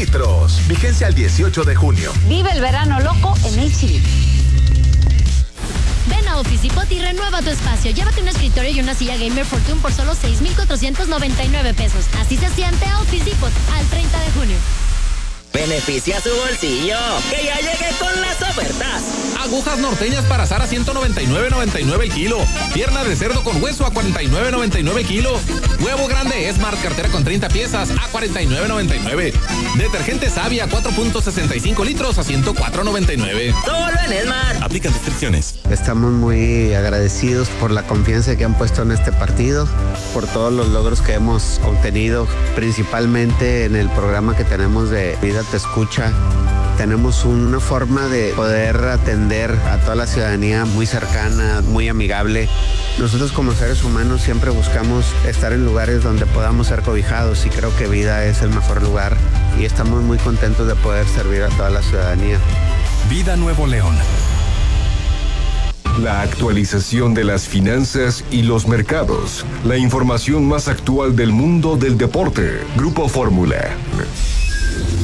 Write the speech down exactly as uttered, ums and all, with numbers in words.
litros. Vigencia al dieciocho de junio. Vive el verano loco en H E B. Ven a Office Depot y renueva tu espacio. Llévate un escritorio y una silla Gamer Fortune por solo seis mil cuatrocientos noventa y nueve pesos. Así se siente Office Depot al treinta de junio. Beneficia su bolsillo, que ya llegué con las ofertas. Agujas norteñas para asar a ciento noventa y nueve noventa y nueve el kilo. Pierna de cerdo con hueso a cuarenta y nueve noventa y nueve el kilo. Huevo grande Smart cartera con treinta piezas a cuarenta y nueve noventa y nueve. Detergente Savia cuatro punto sesenta y cinco litros a ciento cuatro noventa y nueve. Solo en Smart. Aplican restricciones. Estamos muy agradecidos por la confianza que han puesto en este partido, por todos los logros que hemos obtenido, principalmente en el programa que tenemos de Vida Te Escucha. Tenemos una forma de poder atender a toda la ciudadanía muy cercana, muy amigable. Nosotros como seres humanos siempre buscamos estar en lugares donde podamos ser cobijados y creo que Vida es el mejor lugar y estamos muy contentos de poder servir a toda la ciudadanía. Vida Nuevo León. La actualización de las finanzas y los mercados. La información más actual del mundo del deporte. Grupo Fórmula.